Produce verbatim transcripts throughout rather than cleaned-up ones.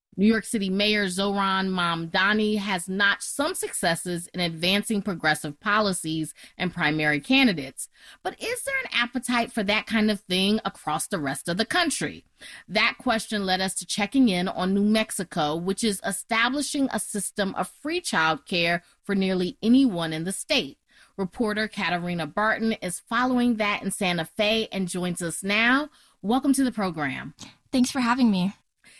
New York City Mayor Zohran Mamdani has notched some successes in advancing progressive policies and primary candidates. But is there an appetite for that kind of thing across the rest of the country? That question led us to checking in on New Mexico, which is establishing a system of free childcare for nearly anyone in the state. Reporter Katarina Barton is following that in Santa Fe and joins us now. Welcome to the program. Thanks for having me.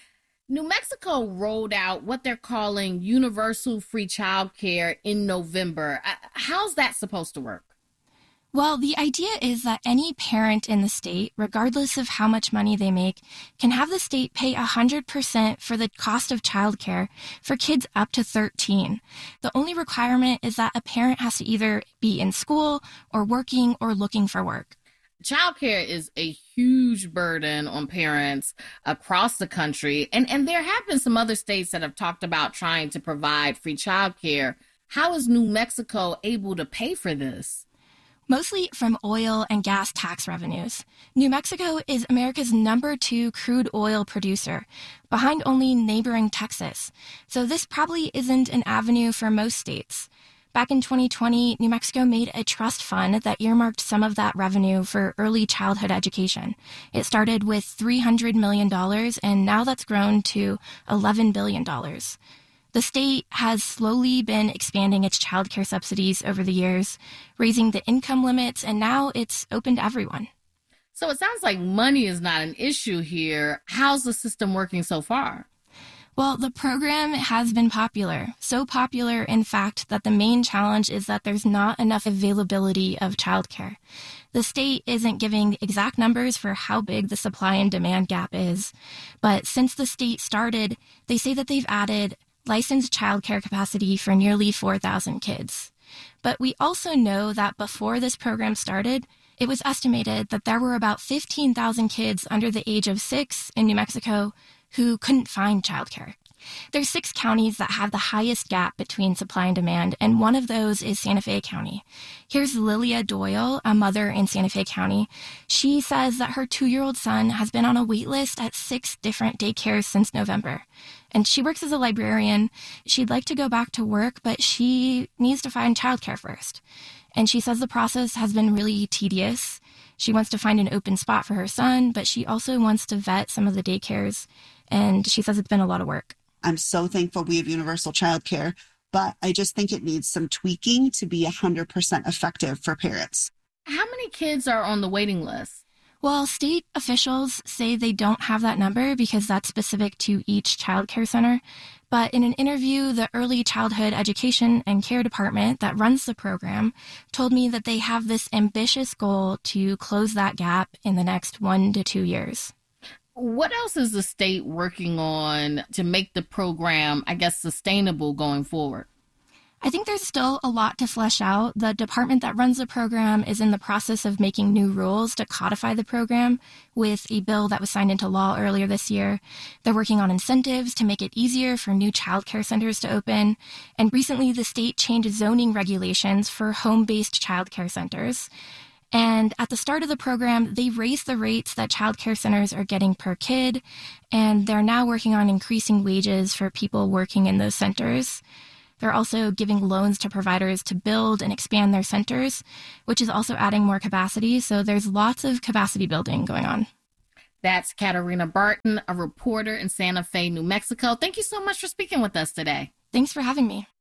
New Mexico rolled out what they're calling universal free childcare in November. How's that supposed to work? Well, the idea is that any parent in the state, regardless of how much money they make, can have the state pay one hundred percent for the cost of childcare for kids up to thirteen. The only requirement is that a parent has to either be in school or working or looking for work. Childcare is a huge burden on parents across the country, and, and there have been some other states that have talked about trying to provide free childcare. How is New Mexico able to pay for this? Mostly from oil and gas tax revenues. New Mexico is America's number two crude oil producer, behind only neighboring Texas. So this probably isn't an avenue for most states. Back in twenty twenty, New Mexico made a trust fund that earmarked some of that revenue for early childhood education. It started with three hundred million dollars, and now that's grown to eleven billion dollars. The state has slowly been expanding its childcare subsidies over the years, raising the income limits, and now it's open to everyone. So it sounds like money is not an issue here. How's the system working so far? Well, the program has been popular. So popular, in fact, that the main challenge is that there's not enough availability of childcare. The state isn't giving exact numbers for how big the supply and demand gap is. But since the state started, they say that they've added licensed childcare capacity for nearly four thousand kids. But we also know that before this program started, it was estimated that there were about fifteen thousand kids under the age of six in New Mexico who couldn't find childcare. There's six counties that have the highest gap between supply and demand, and one of those is Santa Fe County. Here's Lilia Doyle, a mother in Santa Fe County. She says that her two-year-old son has been on a wait list at six different daycares since November. And she works as a librarian. She'd like to go back to work, but she needs to find childcare first. And she says the process has been really tedious. She wants to find an open spot for her son, but she also wants to vet some of the daycares. And she says it's been a lot of work. I'm so thankful we have universal childcare, but I just think it needs some tweaking to be one hundred percent effective for parents. How many kids are on the waiting list? Well, state officials say they don't have that number because that's specific to each child care center. But in an interview, the Early Childhood Education and Care Department that runs the program told me that they have this ambitious goal to close that gap in the next one to two years. What else is the state working on to make the program, I guess, sustainable going forward? I think there's still a lot to flesh out. The department that runs the program is in the process of making new rules to codify the program with a bill that was signed into law earlier this year. They're working on incentives to make it easier for new child care centers to open. And recently, the state changed zoning regulations for home-based child care centers. And at the start of the program, they raised the rates that child care centers are getting per kid, and they're now working on increasing wages for people working in those centers. They're also giving loans to providers to build and expand their centers, which is also adding more capacity. So there's lots of capacity building going on. That's Katarina Barton, a reporter in Santa Fe, New Mexico. Thank you so much for speaking with us today. Thanks for having me.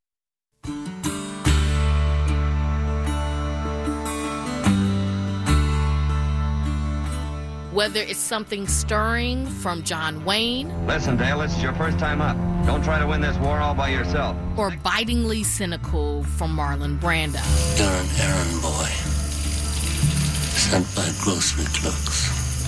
Whether it's something stirring from John Wayne. Listen, Dale, this is your first time up. Don't try to win this war all by yourself. Or bitingly cynical from Marlon Brando. You're an errand boy, sent by grocery clerks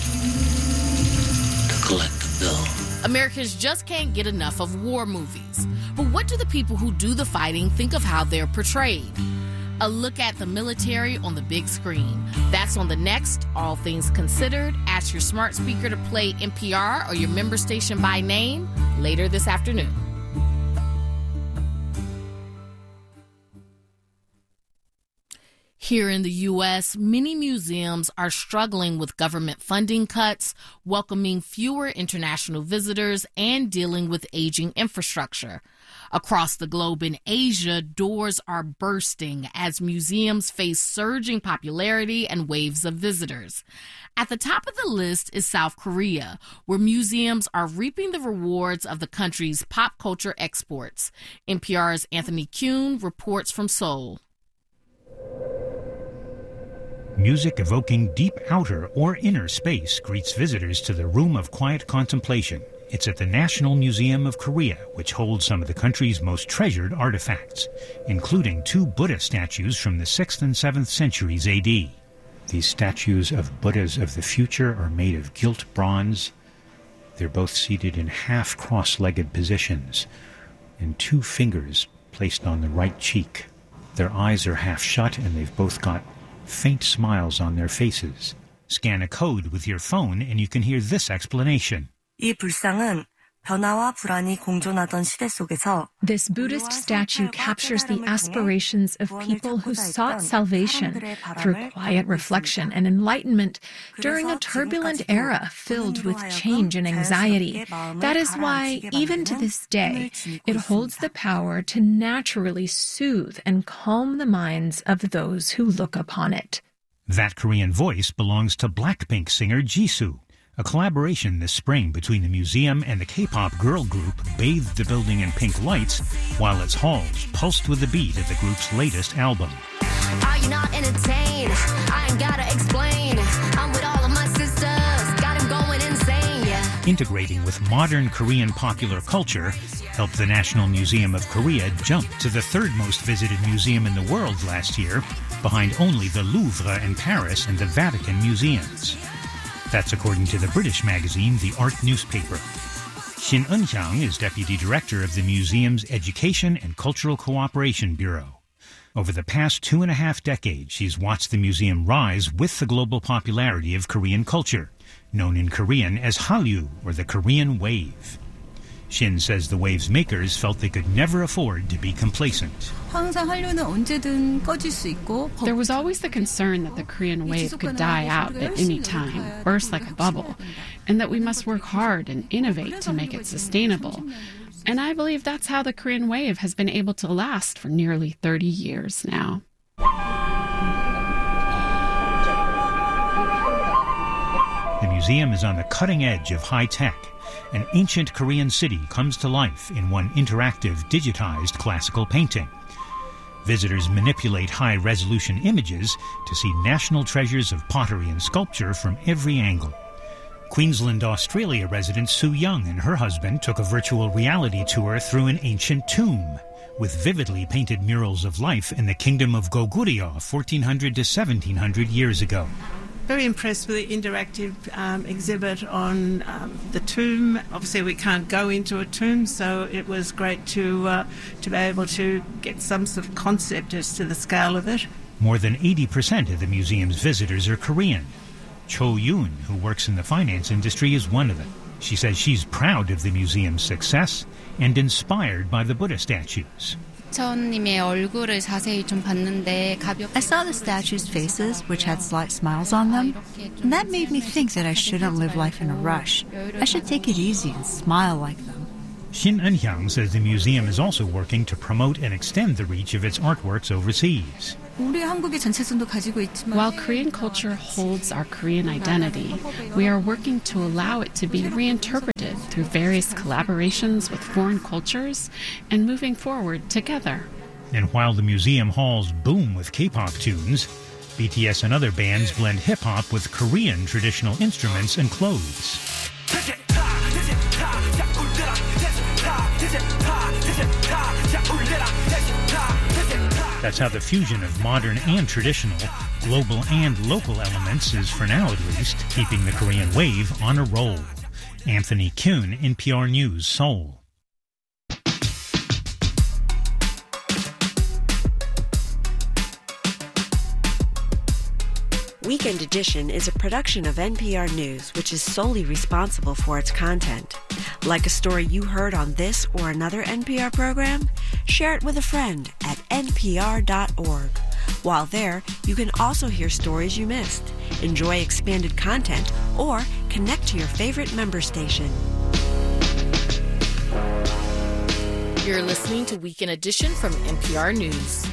to collect the bill. Americans just can't get enough of war movies. But what do the people who do the fighting think of how they're portrayed? A look at the military on the big screen. That's on the next All Things Considered. Ask your smart speaker to play N P R or your member station by name later this afternoon. Here in the U S, many museums are struggling with government funding cuts, welcoming fewer international visitors, and dealing with aging infrastructure. Across the globe in Asia, doors are bursting as museums face surging popularity and waves of visitors. At the top of the list is South Korea, where museums are reaping the rewards of the country's pop culture exports. N P R's Anthony Kuhn reports from Seoul. Music evoking deep outer or inner space greets visitors to the Room of Quiet Contemplation. It's at the National Museum of Korea, which holds some of the country's most treasured artifacts, including two Buddha statues from the sixth and seventh centuries A D. These statues of Buddhas of the future are made of gilt bronze. They're both seated in half cross-legged positions, and two fingers placed on the right cheek. Their eyes are half shut, and they've both got faint smiles on their faces. Scan a code with your phone and you can hear this explanation. 이 불상은 변화와 불안이 공존하던 시대 속에서 This Buddhist statue captures the aspirations of people who sought salvation through quiet reflection and enlightenment during a turbulent era filled with change and anxiety. That is why, even to this day, it holds the power to naturally soothe and calm the minds of those who look upon it. That Korean voice belongs to Blackpink singer Jisoo. A collaboration this spring between the museum and the K-pop girl group bathed the building in pink lights while its halls pulsed with the beat of the group's latest album. Are you not entertained? I ain't gotta explain. I'm with all of my sisters. Got him going insane, yeah. Integrating with modern Korean popular culture helped the National Museum of Korea jump to the third most visited museum in the world last year, behind only the Louvre in Paris and the Vatican museums. That's according to the British magazine The Art newspaper. Shin Eun-hyang is deputy director of the museum's Education and Cultural Cooperation Bureau. Over the past two and a half decades, she's watched the museum rise with the global popularity of Korean culture, known in Korean as Hallyu, or the Korean Wave. Shin says the wave's makers felt they could never afford to be complacent. There was always the concern that the Korean wave could die out at any time, burst like a bubble, and that we must work hard and innovate to make it sustainable. And I believe that's how the Korean wave has been able to last for nearly thirty years now. The museum is on the cutting edge of high tech. An ancient Korean city comes to life in one interactive, digitized classical painting. Visitors manipulate high-resolution images to see national treasures of pottery and sculpture from every angle. Queensland, Australia resident Sue Young and her husband took a virtual reality tour through an ancient tomb with vividly painted murals of life in the kingdom of Goguryeo fourteen hundred to seventeen hundred years ago. Very impressed with the interactive um, exhibit on um, the tomb. Obviously, we can't go into a tomb, so it was great to uh, to be able to get some sort of concept as to the scale of it. More than eighty percent of the museum's visitors are Korean. Cho Yoon, who works in the finance industry, is one of them. She says she's proud of the museum's success and inspired by the Buddha statues. I saw the statues' faces, which had slight smiles on them, and that made me think that I shouldn't live life in a rush. I should take it easy and smile like them. Shin Eun-hyang says the museum is also working to promote and extend the reach of its artworks overseas. While Korean culture holds our Korean identity, we are working to allow it to be reinterpreted through various collaborations with foreign cultures and moving forward together. And while the museum halls boom with K-pop tunes, B T S and other bands blend hip-hop with Korean traditional instruments and clothes. That's how the fusion of modern and traditional, global and local elements is, for now at least, keeping the Korean wave on a roll. Anthony Kuhn, N P R News, Seoul. Weekend Edition is a production of N P R News, which is solely responsible for its content. Like a story you heard on this or another N P R program? Share it with a friend at N P R dot org. While there, you can also hear stories you missed, enjoy expanded content, or connect to your favorite member station. You're listening to Weekend Edition from N P R News.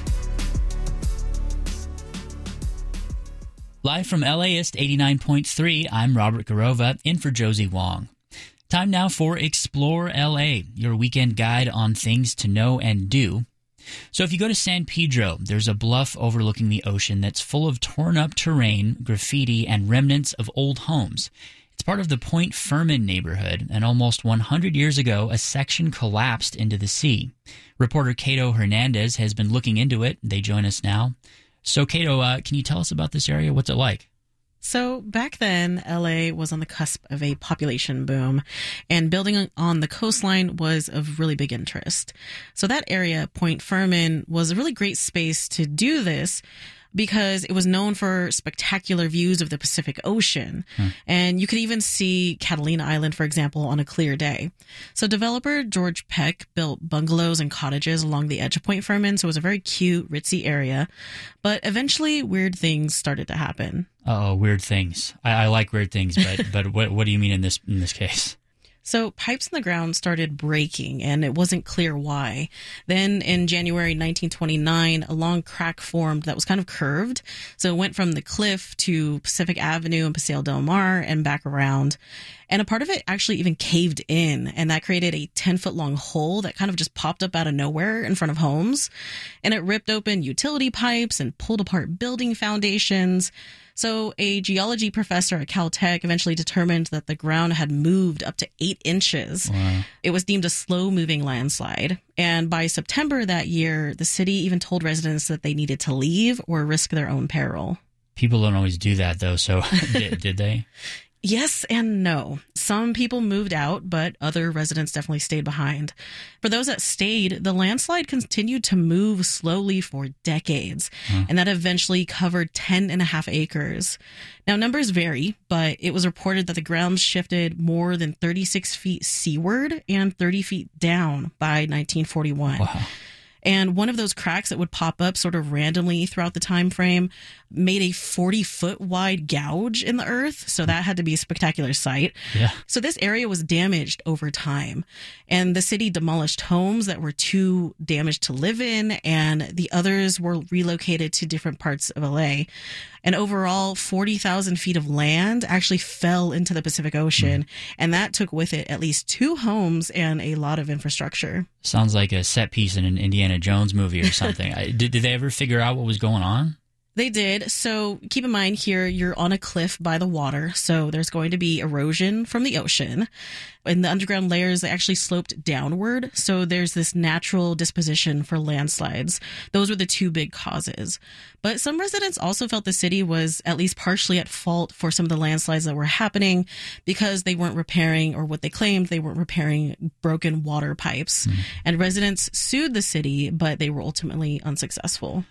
Live from LAist eighty-nine point three, I'm Robert Garova, in for Josie Wong. Time now for Explore L A, your weekend guide on things to know and do. So if you go to San Pedro, there's a bluff overlooking the ocean that's full of torn-up terrain, graffiti, and remnants of old homes. It's part of the Point Fermin neighborhood, and almost one hundred years ago, a section collapsed into the sea. Reporter Cato Hernandez has been looking into it. They join us now. So, Cato, uh, can you tell us about this area? What's it like? So back then, L A was on the cusp of a population boom, and building on the coastline was of really big interest. So that area, Point Fermin, was a really great space to do this because it was known for spectacular views of the Pacific Ocean. Hmm. And you could even see Catalina Island, for example, on a clear day. So developer George Peck built bungalows and cottages along the edge of Point Fermin, so it was a very cute, ritzy area. But eventually, weird things started to happen. Oh, weird things. I, I like weird things, but but what what do you mean in this in this case? So pipes in the ground started breaking, and it wasn't clear why. Then in January nineteen twenty-nine, a long crack formed that was kind of curved. So it went from the cliff to Pacific Avenue and Paseo del Mar and back around. And a part of it actually even caved in, and that created a ten-foot-long hole that kind of just popped up out of nowhere in front of homes. And it ripped open utility pipes and pulled apart building foundations. So a geology professor at Caltech eventually determined that the ground had moved up to eight inches. Wow. It was deemed a slow-moving landslide. And by September that year, the city even told residents that they needed to leave or risk their own peril. People don't always do that, though, so did, did they? Yes and no. Some people moved out, but other residents definitely stayed behind. For those that stayed, the landslide continued to move slowly for decades, huh. and that eventually covered ten and a half acres. Now, numbers vary, but it was reported that the ground shifted more than thirty-six feet seaward and thirty feet down by nineteen forty-one. Wow. And one of those cracks that would pop up sort of randomly throughout the time frame made a forty-foot wide gouge in the earth. So that had to be a spectacular sight. Yeah. So this area was damaged over time. And the city demolished homes that were too damaged to live in, and the others were relocated to different parts of L A. And overall, forty thousand feet of land actually fell into the Pacific Ocean. Mm. And that took with it at least two homes and a lot of infrastructure. Sounds like a set piece in an Indiana Jones movie or something. did, did they ever figure out what was going on? They did. So keep in mind here, you're on a cliff by the water. So there's going to be erosion from the ocean. And the underground layers actually sloped downward. So there's this natural disposition for landslides. Those were the two big causes. But some residents also felt the city was at least partially at fault for some of the landslides that were happening because they weren't repairing, or what they claimed, they weren't repairing broken water pipes. Mm. And residents sued the city, but they were ultimately unsuccessful.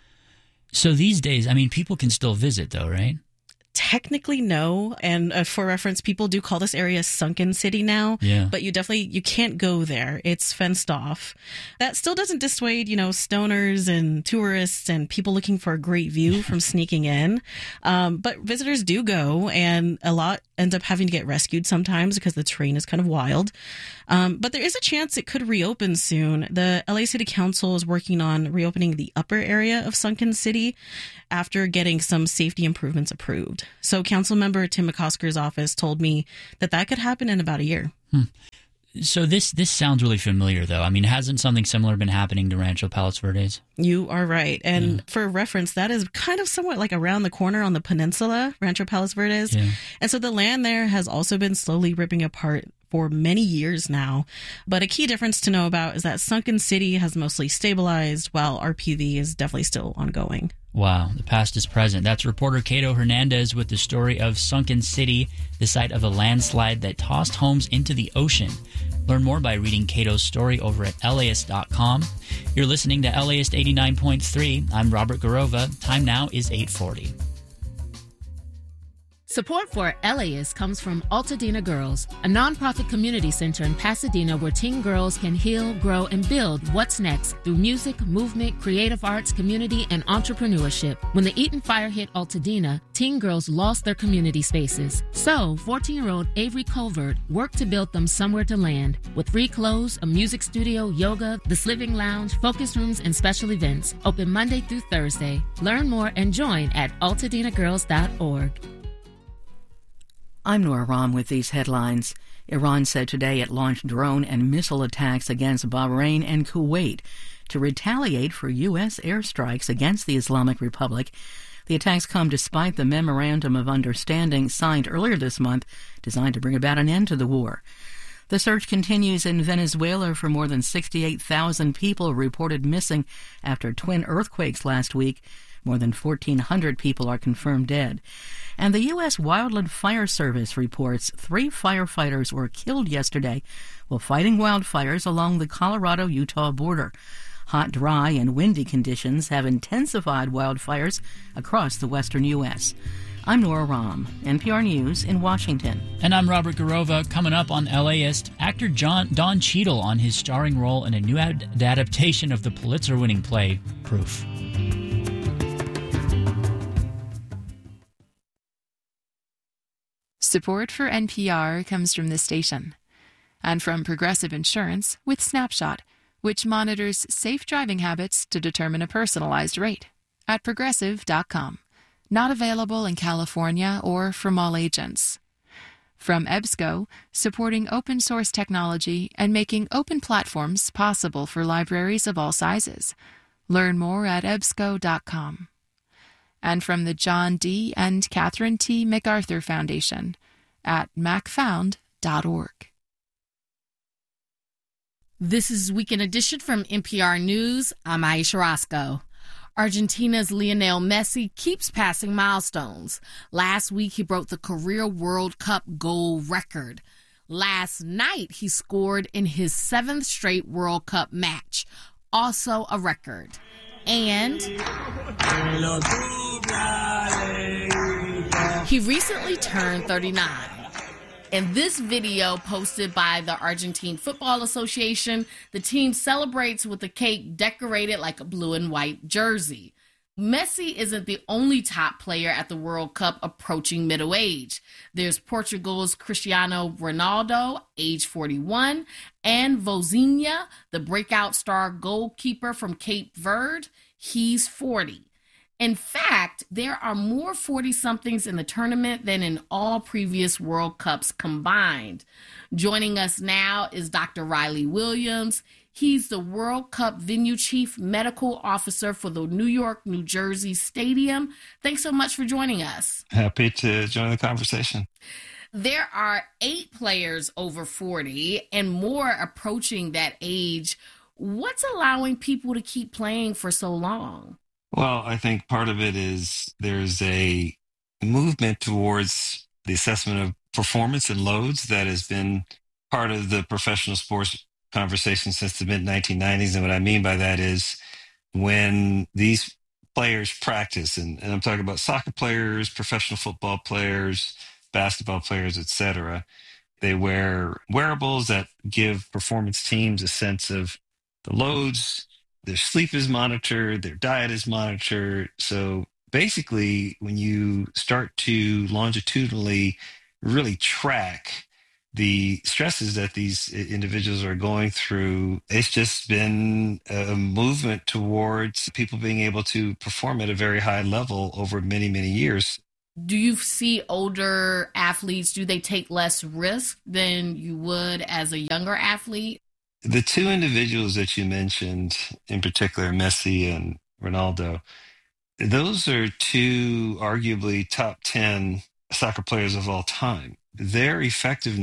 So these days, I mean, people can still visit, though, right? Technically, no. And uh, for reference, people do call this area Sunken City now. Yeah. But you definitely, you can't go there. It's fenced off. That still doesn't dissuade, you know, stoners and tourists and people looking for a great view from sneaking in. Um, but visitors do go, and a lot end up having to get rescued sometimes because the terrain is kind of wild. Um, but there is a chance it could reopen soon. The L A City Council is working on reopening the upper area of Sunken City after getting some safety improvements approved. So council member Tim McCosker's office told me that that could happen in about a year. Hmm. So this this sounds really familiar, though. I mean, hasn't something similar been happening to Rancho Palos Verdes? You are right. And yeah. for reference, that is kind of somewhat like around the corner on the peninsula, Rancho Palos Verdes. Yeah. And so the land there has also been slowly ripping apart for many years now. But a key difference to know about is that Sunken City has mostly stabilized, while R P V is definitely still ongoing. Wow, the past is present. That's reporter Cato Hernandez with the story of Sunken City, the site of a landslide that tossed homes into the ocean. Learn more by reading Cato's story over at L A ist dot com. You're listening to LAist eighty-nine point three. I'm Robert Garova. Time now is eight forty. Support for LAist comes from Altadena Girls, a nonprofit community center in Pasadena where teen girls can heal, grow, and build what's next through music, movement, creative arts, community, and entrepreneurship. When the Eaton fire hit Altadena, teen girls lost their community spaces. So, fourteen-year-old Avery Colvert worked to build them somewhere to land. With free clothes, a music studio, yoga, this living lounge, focus rooms, and special events. Open Monday through Thursday. Learn more and join at altadena girls dot org. I'm Nora Rahm with these headlines. Iran said today it launched drone and missile attacks against Bahrain and Kuwait to retaliate for U S airstrikes against the Islamic Republic. The attacks come despite the Memorandum of Understanding signed earlier this month, designed to bring about an end to the war. The search continues in Venezuela for more than sixty-eight thousand people reported missing after twin earthquakes last week. More than fourteen hundred people are confirmed dead. And the U S Wildland Fire Service reports three firefighters were killed yesterday while fighting wildfires along the Colorado-Utah border. Hot, dry, and windy conditions have intensified wildfires across the western U S I'm Nora Rahm, N P R News in Washington. And I'm Robert Garova. Coming up on LAist, actor John Don Cheadle on his starring role in a new ad- adaptation of the Pulitzer-winning play, Proof. Support for N P R comes from this station and from Progressive Insurance with Snapshot, which monitors safe driving habits to determine a personalized rate at progressive dot com. Not available in California or from all agents. From EBSCO, supporting open source technology and making open platforms possible for libraries of all sizes. Learn more at ebsco dot com. And from the John D. and Catherine T. MacArthur Foundation at mac found dot org. This is Weekend Edition from N P R News. I'm Aisha Roscoe. Argentina's Lionel Messi keeps passing milestones. Last week, he broke the career World Cup goal record. Last night, he scored in his seventh straight World Cup match, also a record. And he recently turned thirty-nine. In this video posted by the Argentine Football Association, the team celebrates with a cake decorated like a blue and white jersey. Messi isn't the only top player at the World Cup approaching middle age. There's Portugal's Cristiano Ronaldo, age forty-one, and Vozinha, the breakout star goalkeeper from Cape Verde. He's forty. In fact, there are more forty-somethings in the tournament than in all previous World Cups combined. Joining us now is Doctor Riley Williams. He's the World Cup Venue Chief Medical Officer for the New York, New Jersey Stadium. Thanks so much for joining us. Happy to join the conversation. There are eight players over forty and more approaching that age. What's allowing people to keep playing for so long? Well, I think part of it is there's a movement towards the assessment of performance and loads that has been part of the professional sports conversation since the mid nineteen nineties. And what I mean by that is when these players practice, and, and I'm talking about soccer players, professional football players, basketball players, et cetera, they wear wearables that give performance teams a sense of the loads. Their sleep is monitored, their diet is monitored. So basically, when you start to longitudinally really track the stresses that these individuals are going through, it's just been a movement towards people being able to perform at a very high level over many, many years. Do you see older athletes, do they take less risk than you would as a younger athlete? The two individuals that you mentioned, in particular, Messi and Ronaldo, those are two arguably top ten soccer players of all time. Their effectiveness